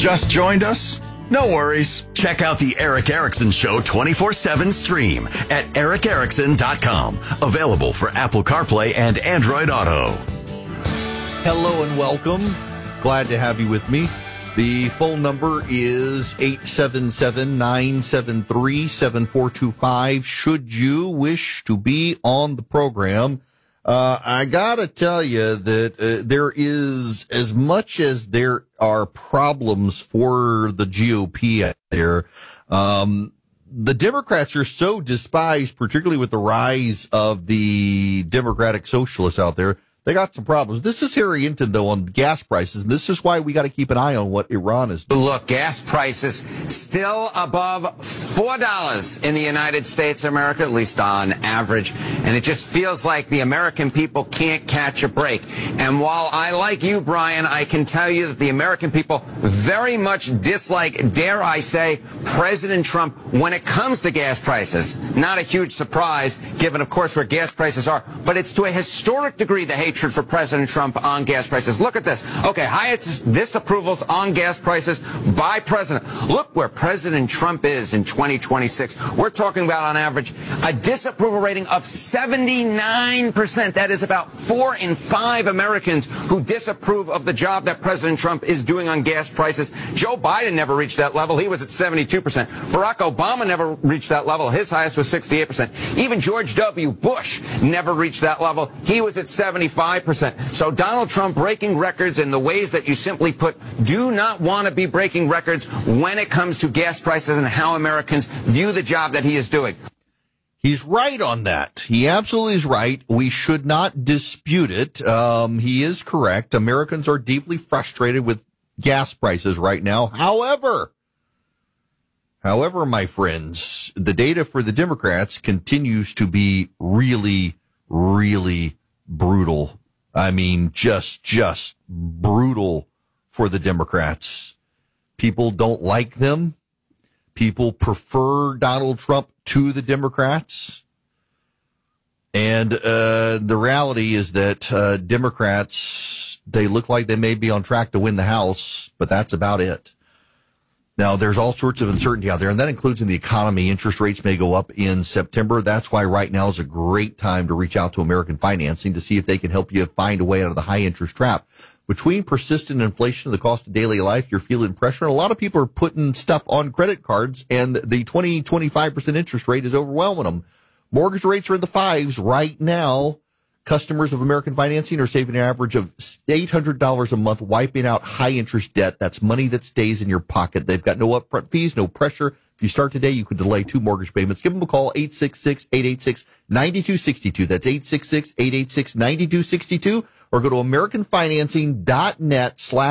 Just joined us? No worries. Check out the Eric Erickson Show 24/7 stream at ericerickson.com. Available for Apple CarPlay and Android Auto. Hello and welcome. Glad to have you with me. The phone number is 877-973-7425. Should you wish to be on the program, I gotta tell you that there is, as much as there are problems for the GOP out there, the Democrats are so despised, particularly with the rise of the Democratic Socialists out there. They got some problems. This is Harry Hinton, though, on gas prices. And this is why we got to keep an eye on what Iran is doing. Look, gas prices still above $4 in the United States of America, at least on average. And it just feels like the American people can't catch a break. And while I like you, Brian, I can tell you that the American people very much dislike, dare I say, President Trump when it comes to gas prices. Not a huge surprise, given, of course, where gas prices are. But it's to a historic degree the hatred for President Trump on gas prices. Look at this. Okay, highest disapprovals on gas prices by President. Look where President Trump is in 2026. We're talking about, on average, a disapproval rating of 79%. That is about 4 in 5 Americans who disapprove of the job that President Trump is doing on gas prices. Joe Biden never reached that level. He was at 72%. Barack Obama never reached that level. His highest was 68%. Even George W. Bush never reached that level. He was at 75%. So Donald Trump breaking records in the ways that you simply put do not want to be breaking records when it comes to gas prices and how Americans view the job that he is doing. He's right on that. He absolutely is right. We should not dispute it. He is correct. Americans are deeply frustrated with gas prices right now. However, my friends, the data for the Democrats continues to be really, really brutal. I mean, just brutal for the Democrats. People don't like them. People prefer Donald Trump to the Democrats. And the reality is that Democrats, they look like they may be on track to win the House, but that's about it. Now, there's all sorts of uncertainty out there, and that includes in the economy. Interest rates may go up in September. That's why right now is a great time to reach out to American Financing to see if they can help you find a way out of the high interest trap. Between persistent inflation and the cost of daily life, you're feeling pressure. A lot of people are putting stuff on credit cards, and the 25% interest rate is overwhelming them. Mortgage rates are in the 5s right now. Customers of American Financing are saving an average of $800 a month, wiping out high-interest debt. That's money that stays in your pocket. They've got no upfront fees, no pressure. If you start today, you could delay 2 mortgage payments. Give them a call, 866-886-9262. That's 866-886-9262. Or go to AmericanFinancing.net/